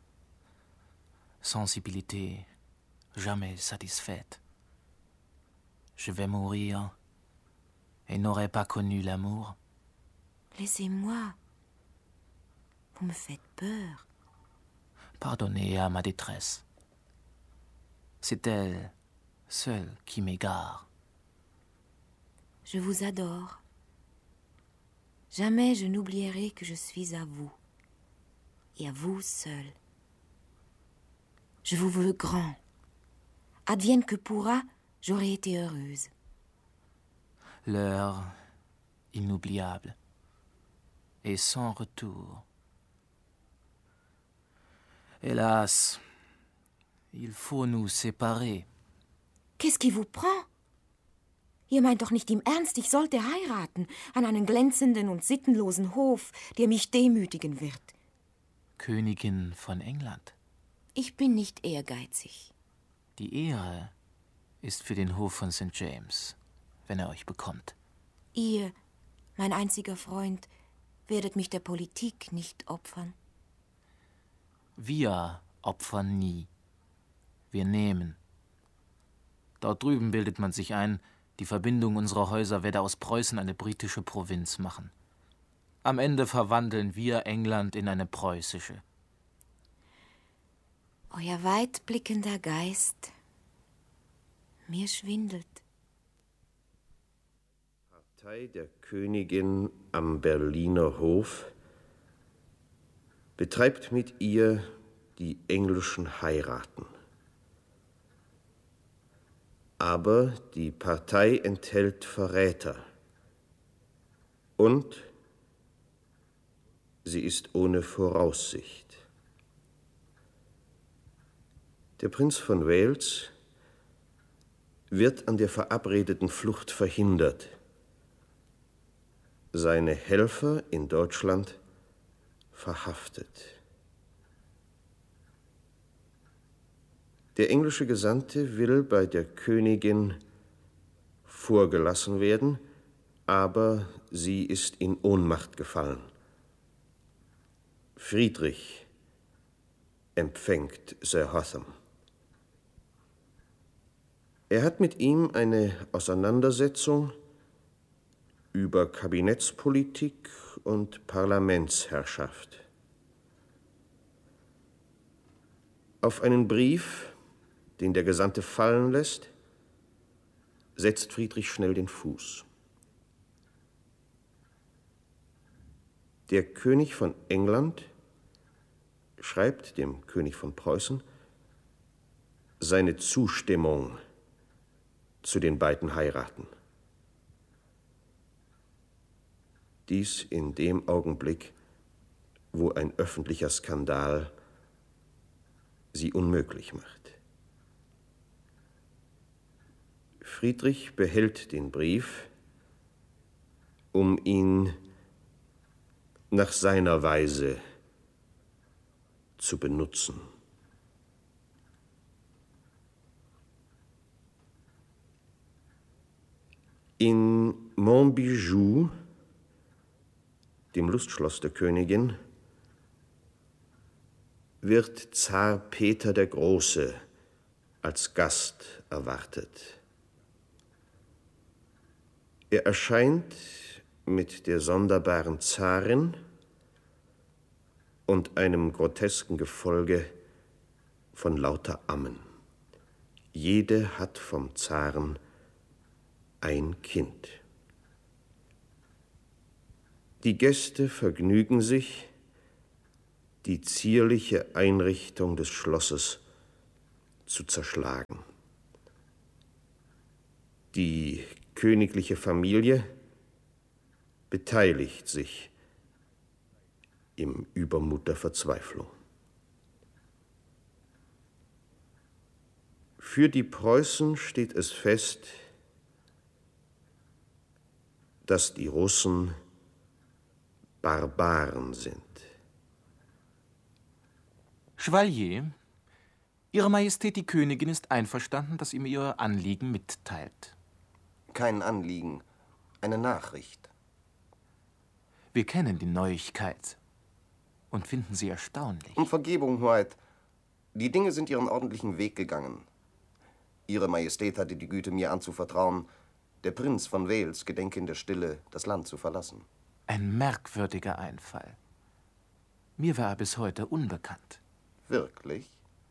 sensibilité jamais satisfaite. Je vais mourir et n'aurai pas connu l'amour. Laissez-moi. Vous me faites peur. Pardonnez à ma détresse. C'est elle seule qui m'égare. Je vous adore. Jamais je n'oublierai que je suis à vous, et à vous seul. Je vous veux grand. Advienne que pourra, j'aurai été heureuse. L'heure inoubliable et sans retour. Hélas, il faut nous séparer. Qu'est-ce qui vous prend? Ihr meint doch nicht im Ernst, ich sollte heiraten an einen glänzenden und sittenlosen Hof, der mich demütigen wird. Königin von England. Ich bin nicht ehrgeizig. Die Ehre ist für den Hof von St. James, wenn er euch bekommt. Ihr, mein einziger Freund, werdet mich der Politik nicht opfern. Wir opfern nie. Wir nehmen. Dort drüben bildet man sich ein, die Verbindung unserer Häuser werde aus Preußen eine britische Provinz machen. Am Ende verwandeln wir England in eine preußische. Euer weitblickender Geist, mir schwindelt. Partei der Königin am Berliner Hof betreibt mit ihr die englischen Heiraten. Aber die Partei enthält Verräter und sie ist ohne Voraussicht. Der Prinz von Wales wird an der verabredeten Flucht verhindert. Seine Helfer in Deutschland verhaftet. Der englische Gesandte will bei der Königin vorgelassen werden, aber sie ist in Ohnmacht gefallen. Friedrich empfängt Sir Hotham. Er hat mit ihm eine Auseinandersetzung über Kabinettspolitik und Parlamentsherrschaft. Auf einen Brief, den der Gesandte fallen lässt, setzt Friedrich schnell den Fuß. Der König von England schreibt dem König von Preußen seine Zustimmung zu den beiden Heiraten. Dies in dem Augenblick, wo ein öffentlicher Skandal sie unmöglich macht. Friedrich behält den Brief, um ihn nach seiner Weise zu benutzen. In Montbijou, dem Lustschloss der Königin, wird Zar Peter der Große als Gast erwartet. Er erscheint mit der sonderbaren Zarin und einem grotesken Gefolge von lauter Ammen. Jede hat vom Zaren ein Kind. Die Gäste vergnügen sich, die zierliche Einrichtung des Schlosses zu zerschlagen. Die königliche Familie beteiligt sich im Übermut der Verzweiflung. Für die Preußen steht es fest, dass die Russen Barbaren sind. Chevalier, Ihre Majestät die Königin ist einverstanden, dass ihr mir ihr Anliegen mitteilt. Kein Anliegen, eine Nachricht. Wir kennen die Neuigkeit und finden sie erstaunlich. Um Vergebung, Hoheit. Die Dinge sind ihren ordentlichen Weg gegangen. Ihre Majestät hatte die Güte, mir anzuvertrauen, der Prinz von Wales gedenke in der Stille, das Land zu verlassen. Ein merkwürdiger Einfall. Mir war er bis heute unbekannt. Wirklich?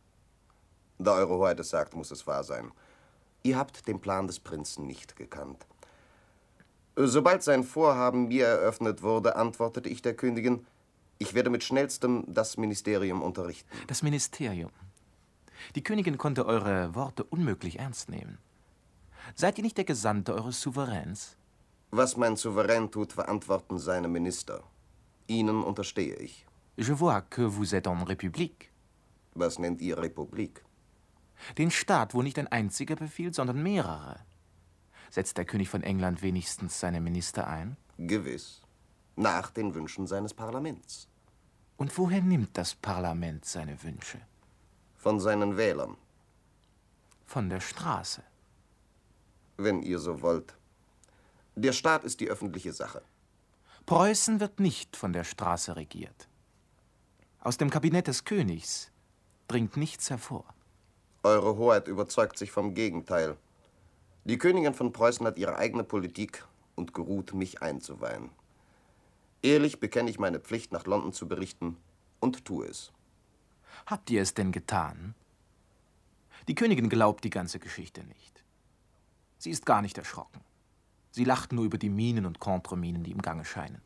Da Eure Hoheit es sagt, muss es wahr sein. Ihr habt den Plan des Prinzen nicht gekannt. Sobald sein Vorhaben mir eröffnet wurde, antwortete ich der Königin, ich werde mit schnellstem das Ministerium unterrichten. Das Ministerium? Die Königin konnte eure Worte unmöglich ernst nehmen. Seid ihr nicht der Gesandte eures Souveräns? Was mein Souverän tut, verantworten seine Minister. Ihnen unterstehe ich. Je vois que vous êtes en République. Was nennt ihr Republik? Den Staat, wo nicht ein einziger befiehlt, sondern mehrere. Setzt der König von England wenigstens seine Minister ein? Gewiss. Nach den Wünschen seines Parlaments. Und woher nimmt das Parlament seine Wünsche? Von seinen Wählern. Von der Straße. Wenn ihr so wollt. Der Staat ist die öffentliche Sache. Preußen wird nicht von der Straße regiert. Aus dem Kabinett des Königs dringt nichts hervor. Eure Hoheit überzeugt sich vom Gegenteil. Die Königin von Preußen hat ihre eigene Politik und geruht, mich einzuweihen. Ehrlich bekenne ich meine Pflicht, nach London zu berichten und tue es. Habt ihr es denn getan? Die Königin glaubt die ganze Geschichte nicht. Sie ist gar nicht erschrocken. Sie lacht nur über die Minen und Kontreminen, die im Gange scheinen.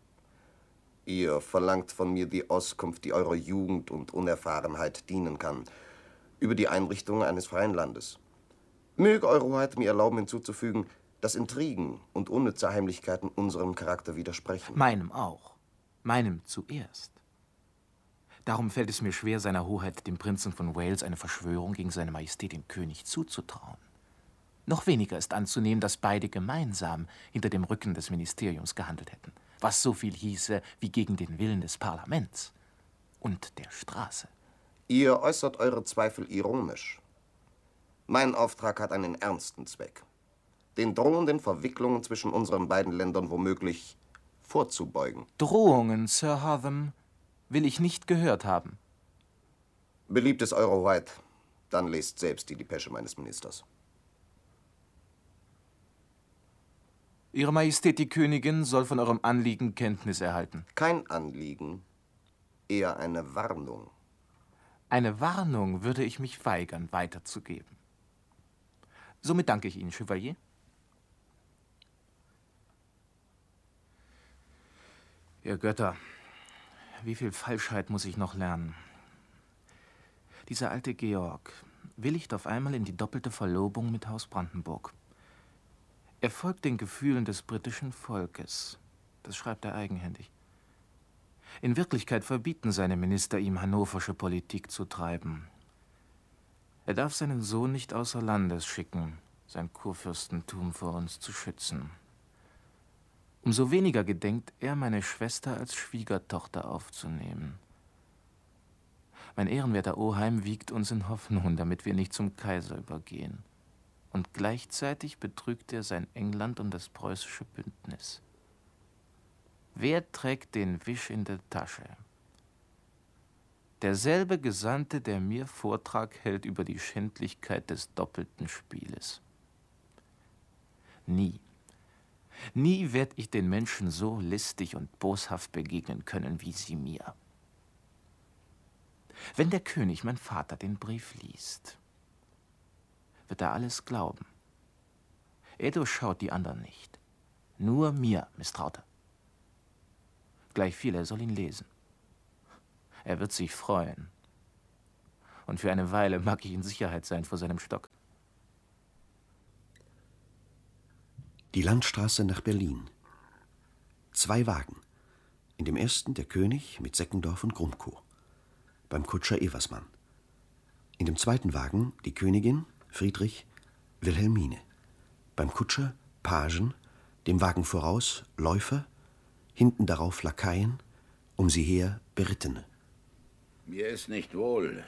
Ihr verlangt von mir die Auskunft, die eurer Jugend und Unerfahrenheit dienen kann, über die Einrichtung eines freien Landes. Möge Eure Hoheit mir erlauben, hinzuzufügen, dass Intrigen und unnütze Heimlichkeiten unserem Charakter widersprechen. Meinem auch. Meinem zuerst. Darum fällt es mir schwer, seiner Hoheit, dem Prinzen von Wales, eine Verschwörung gegen seine Majestät, den König, zuzutrauen. Noch weniger ist anzunehmen, dass beide gemeinsam hinter dem Rücken des Ministeriums gehandelt hätten, was so viel hieße wie gegen den Willen des Parlaments und der Straße. Ihr äußert eure Zweifel ironisch. Mein Auftrag hat einen ernsten Zweck. Den drohenden Verwicklungen zwischen unseren beiden Ländern womöglich vorzubeugen. Drohungen, Sir Hotham, will ich nicht gehört haben. Beliebt es Eure Hoheit, dann lest selbst die Depesche meines Ministers. Ihre Majestät die Königin soll von eurem Anliegen Kenntnis erhalten. Kein Anliegen, eher eine Warnung. Eine Warnung würde ich mich weigern, weiterzugeben. Somit danke ich Ihnen, Chevalier. Ihr Götter, wie viel Falschheit muss ich noch lernen? Dieser alte Georg willigt auf einmal in die doppelte Verlobung mit Haus Brandenburg. Er folgt den Gefühlen des britischen Volkes. Das schreibt er eigenhändig. In Wirklichkeit verbieten seine Minister ihm, hannoversche Politik zu treiben. Er darf seinen Sohn nicht außer Landes schicken, sein Kurfürstentum vor uns zu schützen. Umso weniger gedenkt er, meine Schwester als Schwiegertochter aufzunehmen. Mein ehrenwerter Oheim wiegt uns in Hoffnung, damit wir nicht zum Kaiser übergehen. Und gleichzeitig betrügt er sein England und das preußische Bündnis. Wer trägt den Wisch in der Tasche? Derselbe Gesandte, der mir Vortrag hält über die Schändlichkeit des doppelten Spieles. Nie, nie werd ich den Menschen so listig und boshaft begegnen können wie sie mir. Wenn der König, mein Vater, den Brief liest, wird er alles glauben. Er durchschaut die anderen nicht. Nur mir misstraut er. gleich viel, er soll ihn lesen. Er wird sich freuen. Und für eine Weile mag ich in Sicherheit sein vor seinem Stock. Die Landstraße nach Berlin. 2 Wagen. In dem ersten der König mit Seckendorf und Grumkow. Beim Kutscher Eversmann. In dem zweiten Wagen die Königin, Friedrich, Wilhelmine. Beim Kutscher Pagen, dem Wagen voraus Läufer, hinten darauf Lakaien, um sie her Berittene. Mir ist nicht wohl.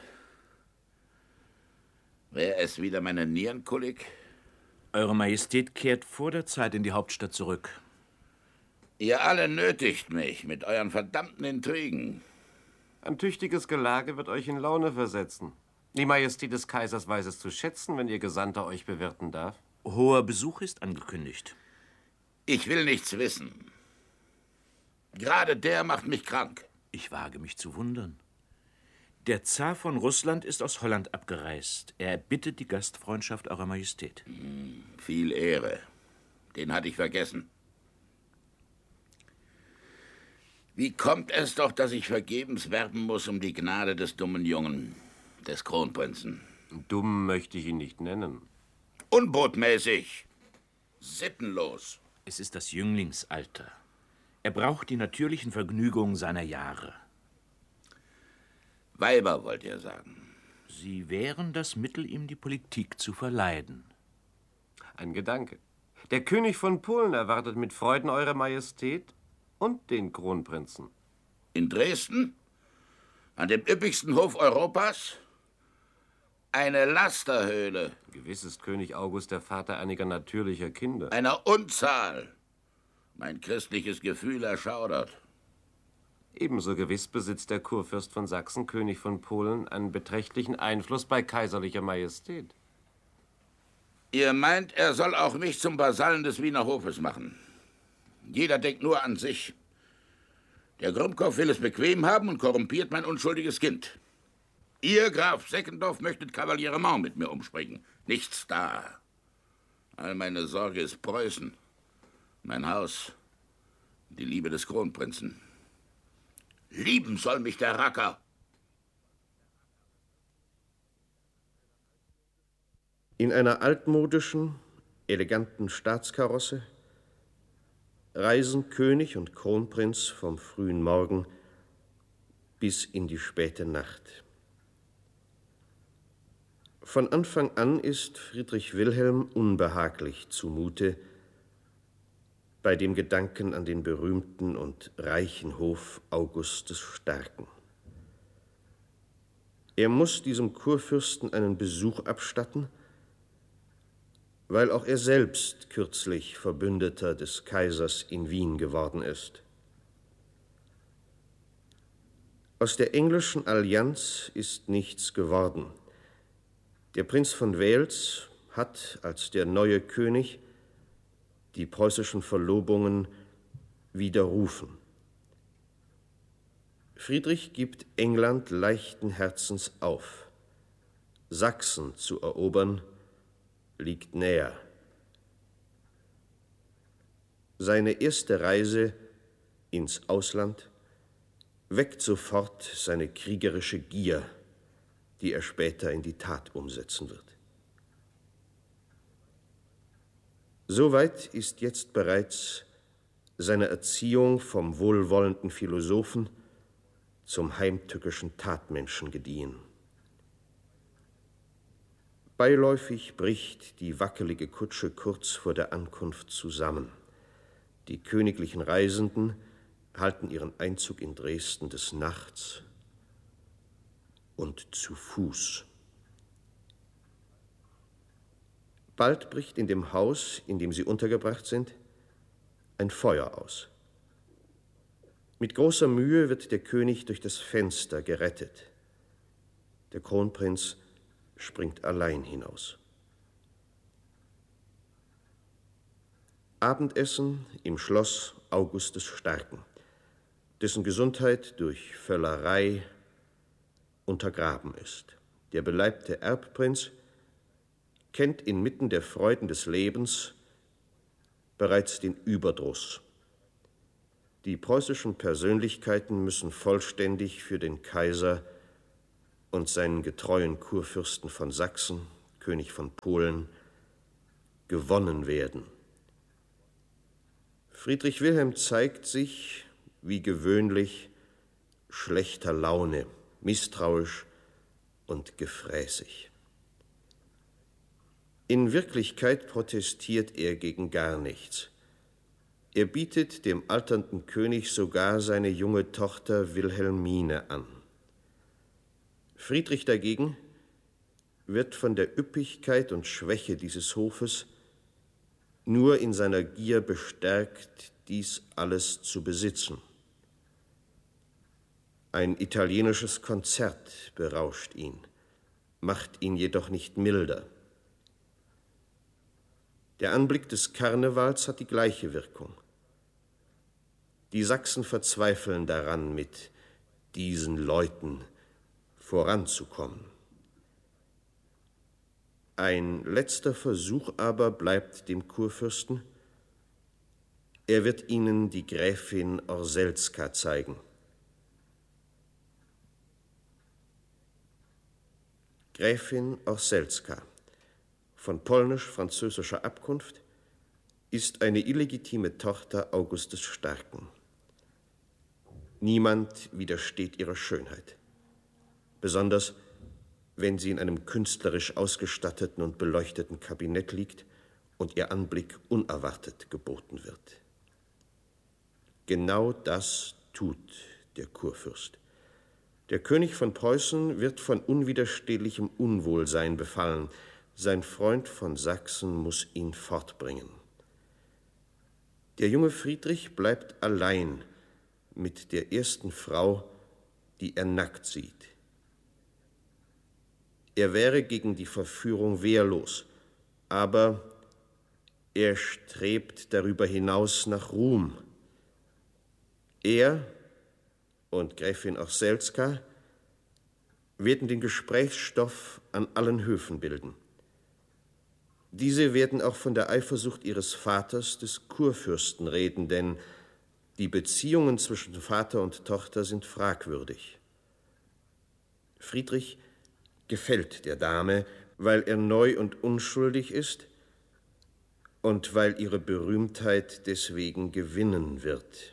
Wäre es wieder meine Nierenkolik? Eure Majestät kehrt vor der Zeit in die Hauptstadt zurück. Ihr alle nötigt mich mit euren verdammten Intrigen. Ein tüchtiges Gelage wird euch in Laune versetzen. Die Majestät des Kaisers weiß es zu schätzen, wenn ihr Gesandter euch bewirten darf. Hoher Besuch ist angekündigt. Ich will nichts wissen. Gerade der macht mich krank. Ich wage mich zu wundern. Der Zar von Russland ist aus Holland abgereist. Er bittet die Gastfreundschaft Eurer Majestät. Viel Ehre. Den hatte ich vergessen. Wie kommt es doch, dass ich vergebens werben muss um die Gnade des dummen Jungen, des Kronprinzen? Dumm möchte ich ihn nicht nennen. Unbotmäßig. Sittenlos. Es ist das Jünglingsalter. Er braucht die natürlichen Vergnügungen seiner Jahre. Weiber, wollt ihr sagen? Sie wären das Mittel, ihm die Politik zu verleiden. Ein Gedanke. Der König von Polen erwartet mit Freuden Eure Majestät und den Kronprinzen. In Dresden? An dem üppigsten Hof Europas? Eine Lasterhöhle. Gewiss ist König August der Vater einiger natürlicher Kinder. Einer Unzahl. Mein christliches Gefühl erschaudert. Ebenso gewiss besitzt der Kurfürst von Sachsen, König von Polen, einen beträchtlichen Einfluss bei kaiserlicher Majestät. Ihr meint, er soll auch mich zum Vasallen des Wiener Hofes machen? Jeder denkt nur an sich. Der Grumkow will es bequem haben und korrumpiert mein unschuldiges Kind. Ihr, Graf Seckendorf, möchtet Kavalierement mit mir umspringen. Nichts da. All meine Sorge ist Preußen, mein Haus, die Liebe des Kronprinzen. Lieben soll mich der Racker. In einer altmodischen, eleganten Staatskarosse reisen König und Kronprinz vom frühen Morgen bis in die späte Nacht. Von Anfang an ist Friedrich Wilhelm unbehaglich zumute bei dem Gedanken an den berühmten und reichen Hof August des Starken. Er muss diesem Kurfürsten einen Besuch abstatten, weil auch er selbst kürzlich Verbündeter des Kaisers in Wien geworden ist. Aus der englischen Allianz ist nichts geworden. Der Prinz von Wales hat als der neue König die preußischen Verlobungen widerrufen. Friedrich gibt England leichten Herzens auf. Sachsen zu erobern liegt näher. Seine erste Reise ins Ausland weckt sofort seine kriegerische Gier, die er später in die Tat umsetzen wird. Soweit ist jetzt bereits seine Erziehung vom wohlwollenden Philosophen zum heimtückischen Tatmenschen gediehen. Beiläufig bricht die wackelige Kutsche kurz vor der Ankunft zusammen. Die königlichen Reisenden halten ihren Einzug in Dresden des Nachts und zu Fuß. Bald bricht in dem Haus, in dem sie untergebracht sind, ein Feuer aus. Mit großer Mühe wird der König durch das Fenster gerettet. Der Kronprinz springt allein hinaus. Abendessen im Schloss August des Starken, dessen Gesundheit durch Völlerei untergraben ist. Der beleibte Erbprinz kennt inmitten der Freuden des Lebens bereits den Überdruss. Die preußischen Persönlichkeiten müssen vollständig für den Kaiser und seinen getreuen Kurfürsten von Sachsen, König von Polen, gewonnen werden. Friedrich Wilhelm zeigt sich, wie gewöhnlich, schlechter Laune, misstrauisch und gefräßig. In Wirklichkeit protestiert er gegen gar nichts. Er bietet dem alternden König sogar seine junge Tochter Wilhelmine an. Friedrich dagegen wird von der Üppigkeit und Schwäche dieses Hofes nur in seiner Gier bestärkt, dies alles zu besitzen. Ein italienisches Konzert berauscht ihn, macht ihn jedoch nicht milder. Der Anblick des Karnevals hat die gleiche Wirkung. Die Sachsen verzweifeln daran, mit diesen Leuten voranzukommen. Ein letzter Versuch aber bleibt dem Kurfürsten. Er wird ihnen die Gräfin Orselska zeigen. Gräfin Orselska, von polnisch-französischer Abkunft, ist eine illegitime Tochter Augustes Starken. Niemand widersteht ihrer Schönheit, besonders wenn sie in einem künstlerisch ausgestatteten und beleuchteten Kabinett liegt und ihr Anblick unerwartet geboten wird. Genau das tut der Kurfürst. Der König von Preußen wird von unwiderstehlichem Unwohlsein befallen. Sein Freund von Sachsen muss ihn fortbringen. Der junge Friedrich bleibt allein mit der ersten Frau, die er nackt sieht. Er wäre gegen die Verführung wehrlos, aber er strebt darüber hinaus nach Ruhm. Er und Gräfin Orselska werden den Gesprächsstoff an allen Höfen bilden. Diese werden auch von der Eifersucht ihres Vaters, des Kurfürsten, reden, denn die Beziehungen zwischen Vater und Tochter sind fragwürdig. Friedrich gefällt der Dame, weil er neu und unschuldig ist und weil ihre Berühmtheit deswegen gewinnen wird.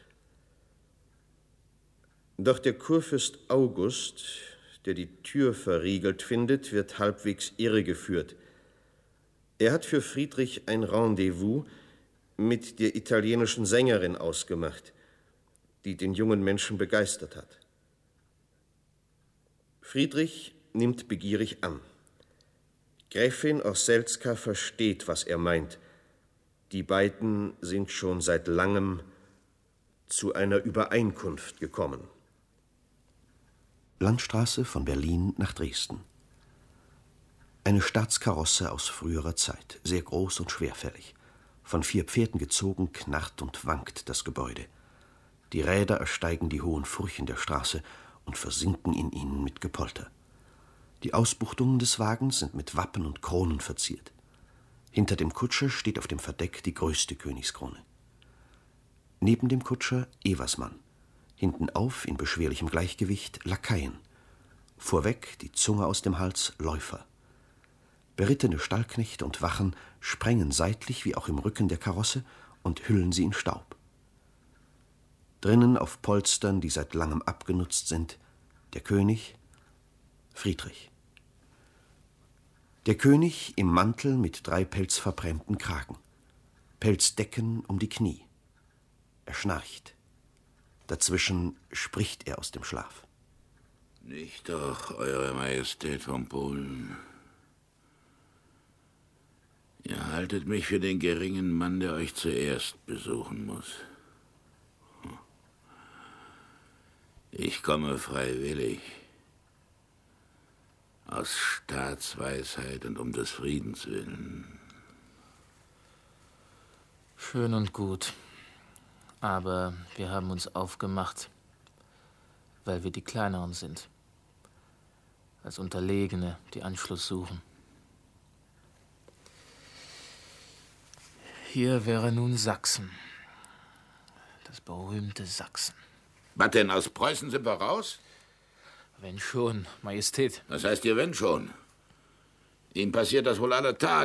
Doch der Kurfürst August, der die Tür verriegelt findet, wird halbwegs irregeführt. Er hat für Friedrich ein Rendezvous mit der italienischen Sängerin ausgemacht, die den jungen Menschen begeistert hat. Friedrich nimmt begierig an. Gräfin Orselska versteht, was er meint. Die beiden sind schon seit langem zu einer Übereinkunft gekommen. Landstraße von Berlin nach Dresden. Eine Staatskarosse aus früherer Zeit, sehr groß und schwerfällig. Von 4 Pferden gezogen, knarrt und wankt das Gebäude. Die Räder ersteigen die hohen Furchen der Straße und versinken in ihnen mit Gepolter. Die Ausbuchtungen des Wagens sind mit Wappen und Kronen verziert. Hinter dem Kutscher steht auf dem Verdeck die größte Königskrone. Neben dem Kutscher Eversmann, hinten auf in beschwerlichem Gleichgewicht Lakaien, vorweg, die Zunge aus dem Hals, Läufer. Berittene Stallknechte und Wachen sprengen seitlich wie auch im Rücken der Karosse und hüllen sie in Staub. Drinnen auf Polstern, die seit langem abgenutzt sind, der König, Friedrich. Der König im Mantel mit 3 pelzverbrämten Kragen, Pelzdecken um die Knie. Er schnarcht. Dazwischen spricht er aus dem Schlaf. Nicht doch, Eure Majestät von Polen. Ihr haltet mich für den geringen Mann, der euch zuerst besuchen muss. Ich komme freiwillig. Aus Staatsweisheit und um des Friedens willen. Schön und gut. Aber wir haben uns aufgemacht, weil wir die Kleineren sind. Als Unterlegene, die Anschluss suchen. Hier wäre nun Sachsen. Das berühmte Sachsen. Was denn, aus Preußen sind wir raus? Wenn schon, Majestät. Was heißt hier wenn schon? Ihm passiert das wohl alle Tage.